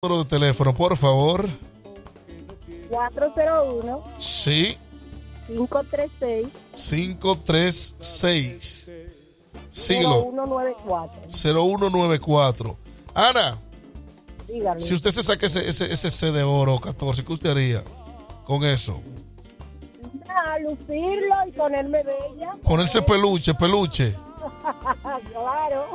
Número de teléfono, por favor. 401. Sí. 536. 536. Síguelo. 0194. 0194. Ana, Dígame. si usted se saca ese C de oro 14, ¿qué usted haría con eso? Lucirlo y ponerme bella. Ponerse peluche. Claro.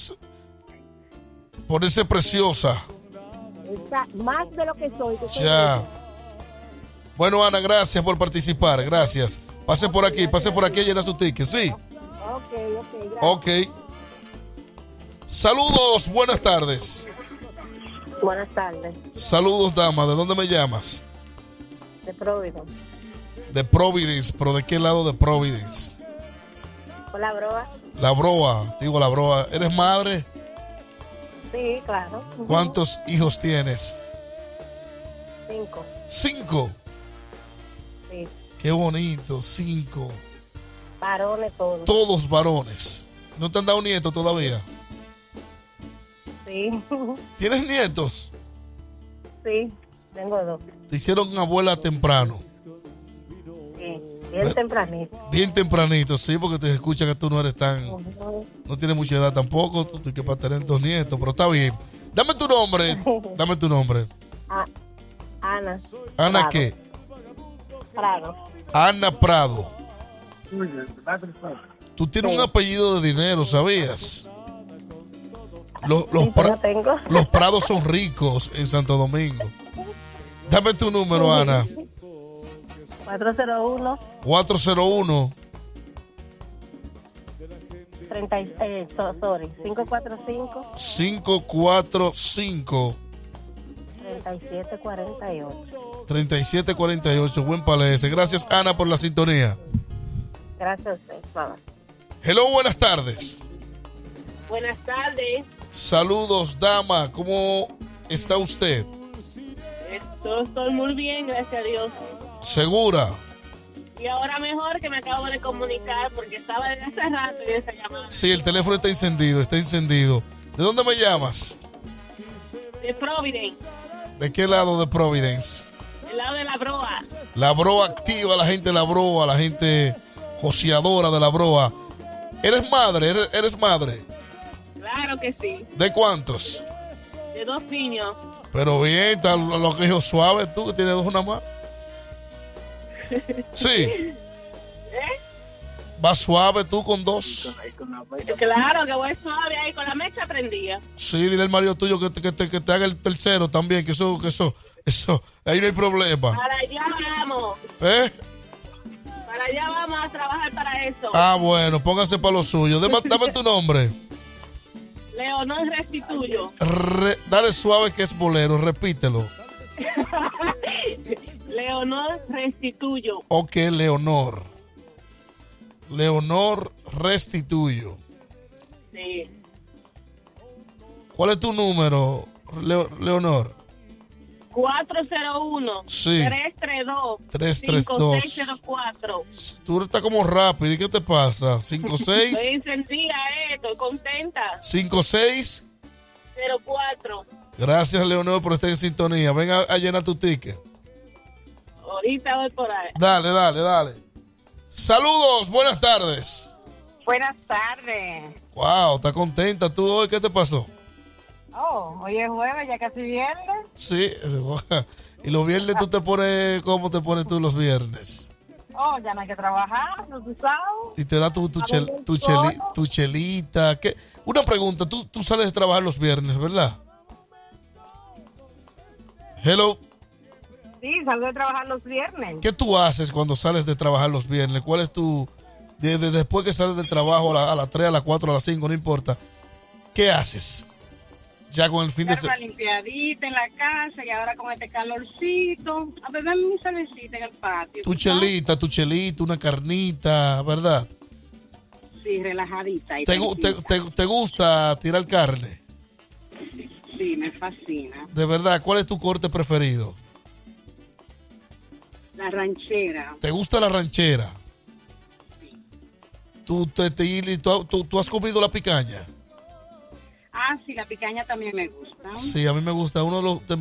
Ponerse preciosa. Está más de lo que soy. Ya. Bueno, Ana, gracias por participar. Gracias. Pase por aquí y llena su ticket. Sí. Ok, gracias. Ok. Saludos, buenas tardes. Buenas tardes. Saludos, dama. ¿De dónde me llamas? De Providence. De Providence. ¿Pero de qué lado de Providence? Por la broa. La broa. Digo, la broa. ¿Eres madre? Sí, claro. ¿Cuántos hijos tienes? 5. 5. Sí. Qué bonito, 5. Varones todos. Todos varones. ¿No te han dado nietos todavía? Sí. ¿Tienes nietos? Sí, tengo 2. Te hicieron abuela temprano. Sí, bien tempranito. Bien tempranito, sí, porque te escucha que tú no eres tan... No tienes mucha edad tampoco, tú que para tener 2 nietos, pero está bien. Dame tu nombre. Ana. ¿Ana Prado. qué? Prado. Ana Prado. Tú tienes un apellido de dinero, ¿sabías? Los Prados son ricos en Santo Domingo. Dame tu número, Ana. 401. 401. 545. 545. 3748. 3748. Buen palese. Gracias, Ana, por la sintonía. Gracias a usted. Bye. Hello, buenas tardes. Buenas tardes. Saludos, dama. ¿Cómo está usted? Estoy muy bien, gracias a Dios. ¿Segura? Y ahora mejor que me acabo de comunicar porque estaba desde hace rato en esa llamada. Sí, el teléfono está encendido. ¿De dónde me llamas? De Providence. ¿De qué lado de Providence? Del lado de la broa. La broa activa, la gente de la broa, la gente joseadora de la broa. ¿Eres madre? ¿Eres madre? Claro que sí. ¿De cuántos? De 2 niños. Pero bien, los hijos suaves, tú que tienes 2 nada más. Sí. ¿Vas suave tú con 2? Claro que voy suave ahí con la mecha prendida. Sí, dile al marido tuyo que te haga el tercero también, que eso, ahí no hay problema. Para allá vamos. Para allá vamos a trabajar para eso. Ah, bueno, pónganse para lo suyo. Dame tu nombre. Leonor Restituyo. Dale suave que es bolero, repítelo. Leonor Restituyo. Ok, Leonor Restituyo. Sí. ¿Cuál es tu número, Leonor? 401. Sí. 332. 5604. Tú estás como rápido. ¿Y qué te pasa? 56. Estoy encendida, estoy contenta. 5604. 04. Gracias, Leonor, por estar en sintonía. Ven a llenar tu ticket. Ahorita voy por ahí. Dale. Saludos, buenas tardes. Buenas tardes. Wow, ¿estás contenta tú hoy? ¿Qué te pasó? Oh, hoy es jueves, ya casi viernes. Sí, y los viernes tú te pones, ¿cómo te pones tú los viernes? Oh, ya no hay que trabajar, ¿no tú sabes? Y te da tu chelita. ¿Qué? Una pregunta, tú sales de trabajar los viernes, ¿verdad? Hello. Sí, salgo de trabajar los viernes. ¿Qué tú haces cuando sales de trabajar los viernes? ¿Cuál es tu... después que sales del trabajo a las 3, a las 4, a las 5, no importa. ¿Qué haces? Ya con el fin de semana. Una limpiadita en la casa y ahora con este calorcito. A beber mi cervecita en el patio. Tu chelita, una carnita, ¿verdad? Sí, relajadita. Y ¿Te gusta tirar carne? Sí, me fascina. De verdad, ¿cuál es tu corte preferido? La ranchera. ¿Te gusta la ranchera? Sí. ¿Tú has comido la picaña? Ah, sí, la picaña también me gusta. Sí, a mí me gusta. Uno de